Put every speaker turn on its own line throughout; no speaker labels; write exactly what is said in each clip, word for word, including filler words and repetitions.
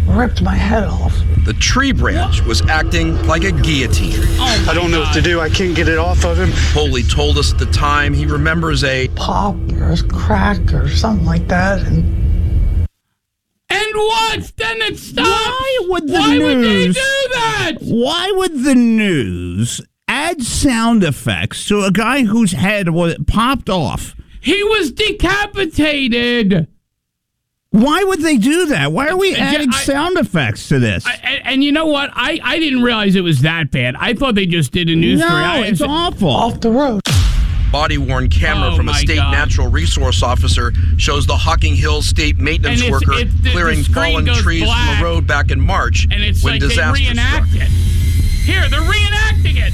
ripped my head off.
The tree branch was acting like a guillotine.
Oh
I don't know what to do. I can't get it off of him.
Foley told us at the time he remembers a
Pop or a crack or something like that. And
And what? Then it stops.
Why would the
Why would they
news-
do that?
Why would the news add sound effects to a guy whose head was popped off?
He was decapitated.
Why would they do that? Why are we
Yeah,
adding
I-
sound effects to this?
I, and, and you know what? I, I didn't realize it was that bad. I thought they just did a news
no,
story. I,
it's awful.
off the road.
body-worn camera
Oh,
from a
my
state
God.
natural resource officer shows the Hocking Hills State maintenance
And it's-
worker
it's- the- the
clearing
screen
fallen
goes
trees
black.
from the road back in March
And it's
when
like they
disaster
reenact
struck.
it. Here, they're reenacting it.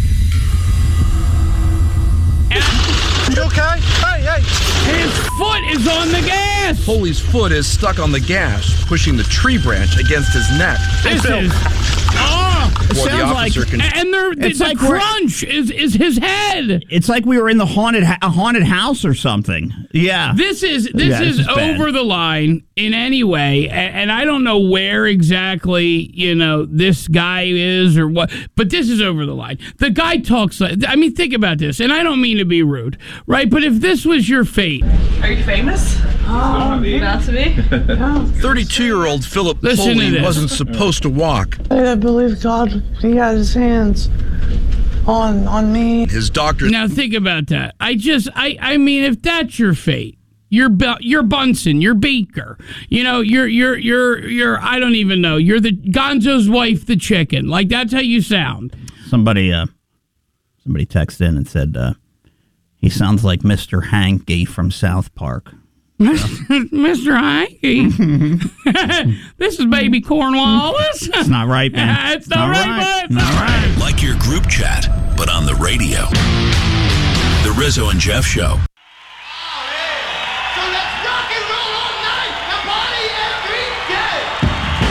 And
You okay? Hey, hey.
his foot is on the gas.
Foley's foot is stuck on the gas, pushing the tree branch against his neck.
This is. Oh,
It
Before the
sounds like
officer can
and there, the,
It's
the
like we're-
crunch is is his head.
it's like we were in the haunted ha- a haunted house or something. Yeah.
This is this
Yeah,
is
this is bad.
over the line in any way, and, and I don't know where exactly you know this guy is or what, but this is over the line. The guy talks like I mean, think about this, and I don't mean to be rude, right? But if this was your fate,
Are you famous?
Oh,
About to be?
yeah.
thirty-two-year-old Philip
Listen to
Foley
this.
wasn't supposed to walk.
I believe God, he had his hands on on me.
His doctor
now think about that. I just I I mean, if that's your fate. You're Bu- you're Bunsen, you're Baker, you know, you're you're you're you're I don't even know. You're the Gonzo's wife, the chicken. Like that's how you sound.
Somebody uh somebody texted in and said uh he sounds like Mister Hanky from South Park.
Mister Hanky. This is baby Cornwallis.
It's not right, man.
It's not right, but it's
Not
not
right.
Like your group chat, but on the radio. The Rizzo and Jeff Show.
So let's rock and roll all night.